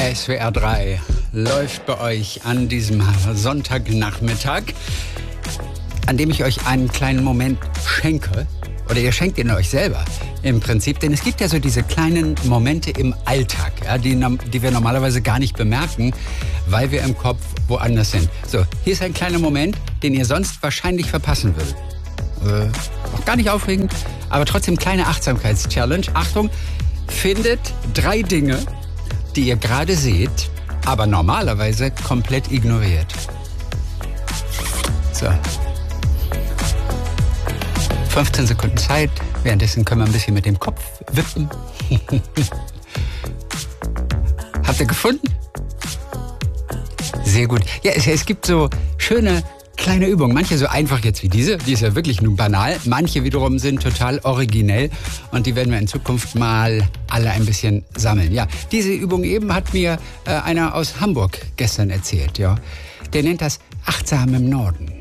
SWR 3 läuft bei euch an diesem Sonntagnachmittag, an dem ich euch einen kleinen Moment schenke. Oder ihr schenkt ihn euch selber im Prinzip. Denn es gibt ja so diese kleinen Momente im Alltag, ja, die wir normalerweise gar nicht bemerken, weil wir im Kopf woanders sind. So, hier ist ein kleiner Moment, den ihr sonst wahrscheinlich verpassen würdet. Auch gar nicht aufregend, aber trotzdem kleine Achtsamkeitschallenge. Achtung, findet 3 Dinge, die ihr gerade seht, aber normalerweise komplett ignoriert. So. 15 Sekunden Zeit. Währenddessen können wir ein bisschen mit dem Kopf wippen. Habt ihr gefunden? Sehr gut. Ja, es gibt so schöne kleine Übungen. Manche so einfach jetzt wie diese. Die ist ja wirklich nur banal. Manche wiederum sind total originell. Und die werden wir in Zukunft mal alle ein bisschen sammeln. Ja, diese Übung eben hat mir einer aus Hamburg gestern erzählt. Ja. Der nennt das achtsam im Norden.